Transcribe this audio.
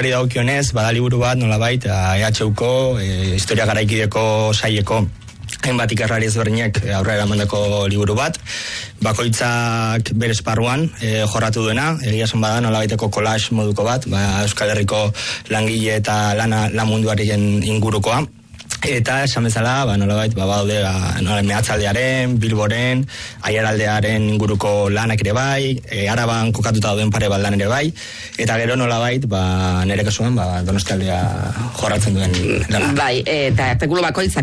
historiari dagokionez, bada liburu bat, nolabait, EHUko, historia garaikideko saileko hainbat ikerlari ezberdinek aurrera emandako liburu bat, bakoitzak bere esparruan jorratu duena, egia esan bada nolabaiteko collage moduko bat, Euskal Herriko langile eta lan munduaren ingurukoa. Eta esan bezala, nolabait, badaude Meatzaldearen, Bilboren, Aiaraldearen inguruko lanak ere bai, Araban kokatuta dauden pare bat lan ere bai, eta gero nolabait, nire kasuan, Donostialdea jorratzen duen lana. Bai, eta artikulu bakoitzak